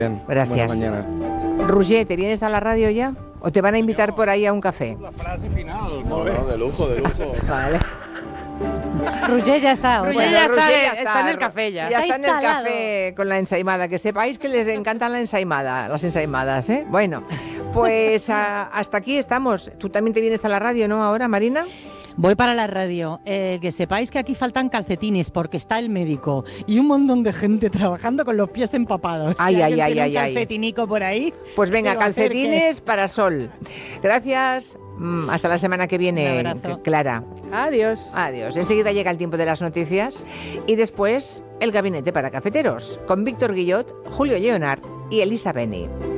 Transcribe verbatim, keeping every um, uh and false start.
Bien. Gracias. Buenas mañanas. Roger, ¿te vienes a la radio ya? ¿O te van a invitar por ahí a un café? La frase final. No, no, de lujo, de lujo. Vale. Roger ya está. Bueno, Roger ya está, Roger eh, está en el café ya. Ya Está está en el instalado. café con la ensaimada. Que sepáis que les encantan la ensaimada, las ensaimadas, ¿eh? Bueno, pues a- hasta aquí estamos. Tú también te vienes a la radio, ¿no? Ahora, Marina. Voy para la radio. Eh, que sepáis que aquí faltan calcetines porque está el médico y un montón de gente trabajando con los pies empapados. Ay, Si ay, alguien ay, tiene ay, un ay. calcetinico por ahí. Pues venga, que lo acerque. calcetines para Sol. Gracias. Mm, Hasta la semana que viene, Un abrazo. Clara. Adiós. Adiós. Enseguida llega el tiempo de las noticias y después el gabinete para cafeteros con Víctor Guillot, Julio Leonard y Elisa Beni.